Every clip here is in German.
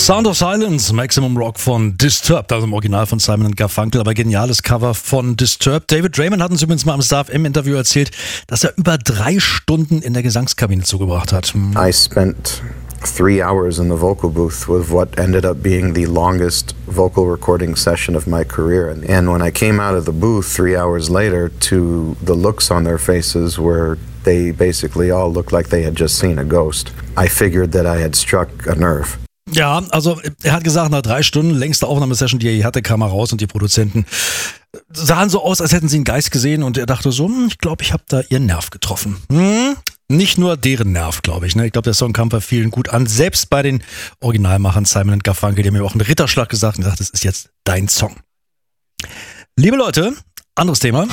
Sound of Silence, Maximum Rock von Disturbed, also im Original von Simon & Garfunkel, aber geniales Cover von Disturbed. David Draiman hat uns übrigens mal im Star FM Interview erzählt, dass er über 3 Stunden in der Gesangskabine zugebracht hat. I spent 3 hours in the vocal booth with what ended up being the longest vocal recording session of my career. And when I came out of the booth 3 hours later, to the looks on their faces were they basically all looked like they had just seen a ghost. I figured that I had struck a nerve. Ja, also er hat gesagt, nach 3 Stunden, längste Aufnahmesession, die er je hatte, kam er raus und die Produzenten sahen so aus, als hätten sie einen Geist gesehen und er dachte so, ich glaube, ich habe da ihren Nerv getroffen. Nicht nur deren Nerv, glaube ich. Ich glaube, der Song kam bei vielen gut an. Selbst bei den Originalmachern Simon & Garfunkel, die haben mir auch einen Ritterschlag gesagt und gesagt, das ist jetzt dein Song. Liebe Leute, anderes Thema.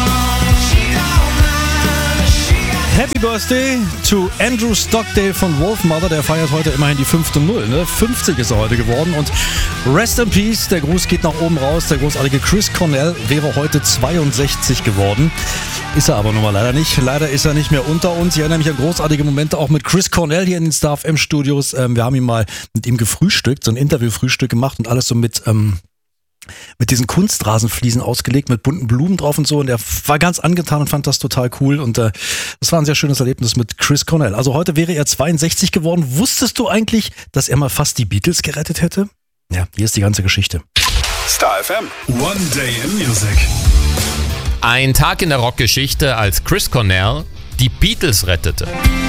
Happy Birthday to Andrew Stockdale von Wolfmother, der feiert heute immerhin die 5. 0, ne? 50 ist er heute geworden und Rest in Peace, der Gruß geht nach oben raus, der großartige Chris Cornell wäre heute 62 geworden, ist er aber nun mal leider nicht, leider ist er nicht mehr unter uns. Ich erinnere mich an großartige Momente auch mit Chris Cornell hier in den Star FM Studios, wir haben ihn mal mit ihm gefrühstückt, so ein Interviewfrühstück gemacht und alles so mit diesen Kunstrasenfliesen ausgelegt, mit bunten Blumen drauf und so. Und er war ganz angetan und fand das total cool. Und das war ein sehr schönes Erlebnis mit Chris Cornell. Also heute wäre er 62 geworden. Wusstest du eigentlich, dass er mal fast die Beatles gerettet hätte? Ja, hier ist die ganze Geschichte. Star FM. One Day in Music. Ein Tag in der Rockgeschichte, als Chris Cornell die Beatles rettete.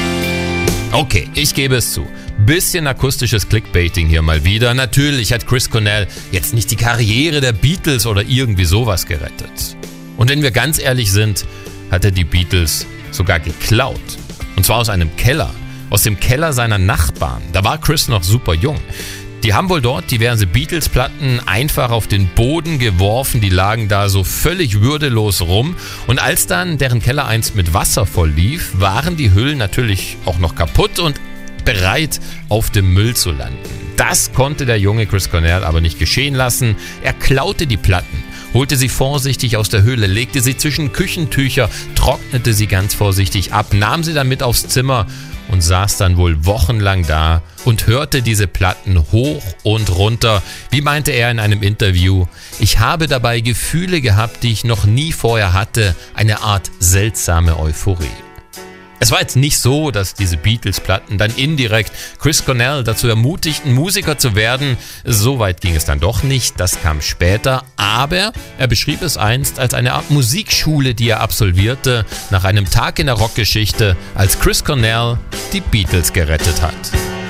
Okay, ich gebe es zu. Bisschen akustisches Clickbaiting hier mal wieder. Natürlich hat Chris Cornell jetzt nicht die Karriere der Beatles oder irgendwie sowas gerettet. Und wenn wir ganz ehrlich sind, hat er die Beatles sogar geklaut. Und zwar aus einem Keller. Aus dem Keller seiner Nachbarn. Da war Chris noch super jung. Die haben wohl dort diverse Beatles-Platten einfach auf den Boden geworfen. Die lagen da so völlig würdelos rum. Und als dann deren Keller einst mit Wasser voll lief, waren die Hüllen natürlich auch noch kaputt und bereit, auf dem Müll zu landen. Das konnte der junge Chris Cornell aber nicht geschehen lassen. Er klaute die Platten, holte sie vorsichtig aus der Hülle, legte sie zwischen Küchentücher, trocknete sie ganz vorsichtig ab, nahm sie dann mit aufs Zimmer und saß dann wohl wochenlang da und hörte diese Platten hoch und runter. Wie meinte er in einem Interview, ich habe dabei Gefühle gehabt, die ich noch nie vorher hatte, eine Art seltsame Euphorie. Es war jetzt nicht so, dass diese Beatles-Platten dann indirekt Chris Cornell dazu ermutigten, Musiker zu werden. So weit ging es dann doch nicht, das kam später. Aber er beschrieb es einst als eine Art Musikschule, die er absolvierte, nach einem Tag in der Rockgeschichte, als Chris Cornell die Beatles gerettet hat.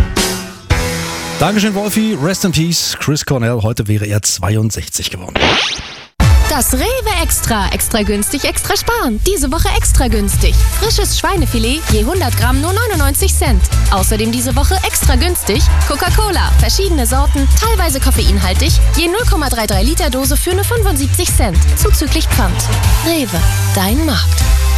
Dankeschön, Wolfi. Rest in Peace. Chris Cornell, heute wäre er 62 geworden. Das Rewe Extra. Extra günstig, extra sparen. Diese Woche extra günstig. Frisches Schweinefilet, je 100 Gramm nur 99 Cent. Außerdem diese Woche extra günstig Coca-Cola. Verschiedene Sorten, teilweise koffeinhaltig. Je 0,33 Liter Dose für nur 75 Cent. Zuzüglich Pfand. Rewe, dein Markt.